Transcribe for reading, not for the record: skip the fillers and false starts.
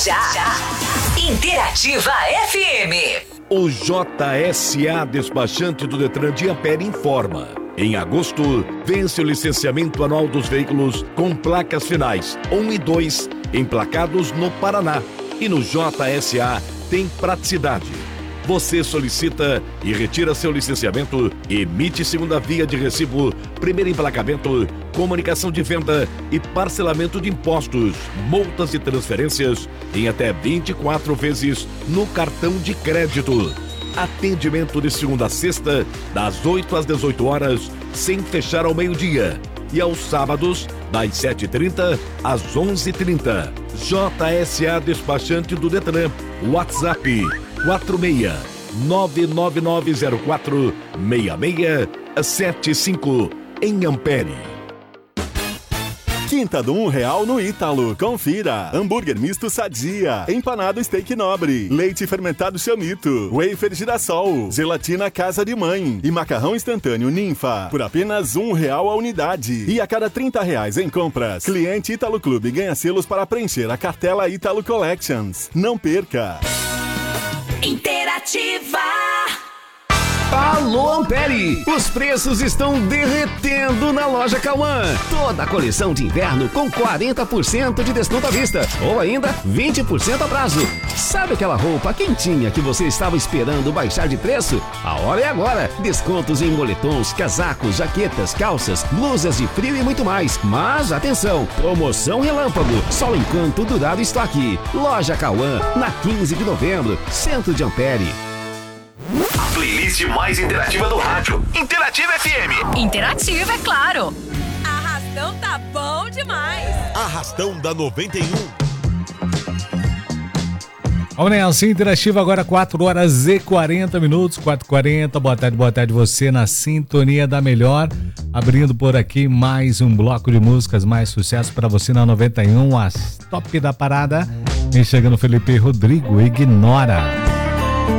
Já. Interativa FM. O JSA Despachante do Detran de Ampere informa. Em agosto, vence o licenciamento anual dos veículos com placas finais 1 e 2, emplacados no Paraná. E no JSA tem praticidade. Você solicita e retira seu licenciamento, emite segunda via de recibo, primeiro emplacamento, comunicação de venda e parcelamento de impostos, multas e transferências em até 24 vezes no cartão de crédito. Atendimento de segunda a sexta, das 8 às 18 horas, sem fechar ao meio-dia. E aos sábados, das 7h30 às 11h30. JSA Despachante do Detran. WhatsApp 46-99904-6675 em Ampere. Quinta do R$1 no Ítalo. Confira. Hambúrguer misto Sadia. Empanado steak nobre. Leite fermentado Chamito. Wafer Girassol. Gelatina Casa de Mãe. E macarrão instantâneo Ninfa. Por apenas R$1 a unidade. E a cada R$30 em compras, cliente Ítalo Clube ganha selos para preencher a cartela Ítalo Collections. Não perca. Interativa. Alô Ampere! Os preços estão derretendo na loja Cauã. Toda a coleção de inverno com 40% de desconto à vista ou ainda 20% a prazo. Sabe aquela roupa quentinha que você estava esperando baixar de preço? A hora é agora. Descontos em moletons, casacos, jaquetas, calças, blusas de frio e muito mais. Mas atenção, promoção relâmpago, só enquanto durar o estoque. Loja Cauã, na 15 de novembro, centro de Ampere. A playlist mais interativa do rádio. Interativa FM. Interativa, é claro. Arrastão tá bom demais. Arrastão da 91. Vamos nessa, Interativa agora 4h40. 4h40, boa tarde você na sintonia da melhor. Abrindo por aqui mais um bloco de músicas, mais sucesso para você na 91, as top da parada. E chegando Felipe Rodrigo, Ignora.